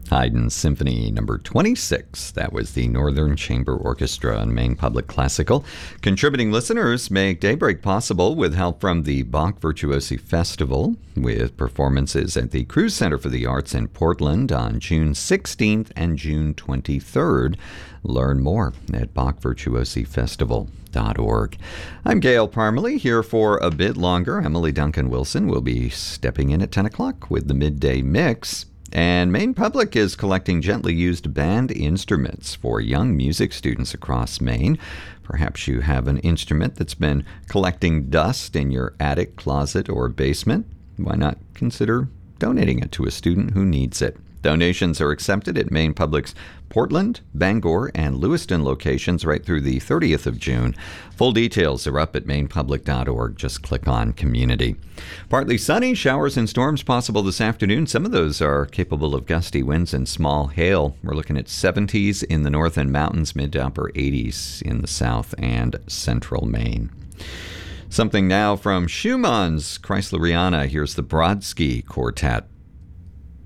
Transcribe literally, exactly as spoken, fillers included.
Haydn Symphony number twenty-six. That was the Northern Chamber Orchestra on Maine Public Classical. Contributing listeners make Daybreak possible with help from the Bach Virtuosi Festival, with performances at the Cruise Center for the Arts in Portland on June sixteenth and June twenty-third. Learn more at bach virtuosi festival dot org. I'm Gail Parmalee, here for a bit longer. Emily Duncan Wilson will be stepping in at ten o'clock with the Midday Mix. And Maine Public is collecting gently used band instruments for young music students across Maine. Perhaps you have an instrument that's been collecting dust in your attic, closet, or basement. Why not consider donating it to a student who needs it? Donations are accepted at Maine Public's Portland, Bangor, and Lewiston locations right through the thirtieth of June. Full details are up at maine public dot org. Just click on Community. Partly sunny, showers and storms possible this afternoon. Some of those are capable of gusty winds and small hail. We're looking at seventies in the north and mountains, mid to upper eighties in the south and central Maine. Something now from Schumann's Kreisleriana. Here's the Brodsky Quartet.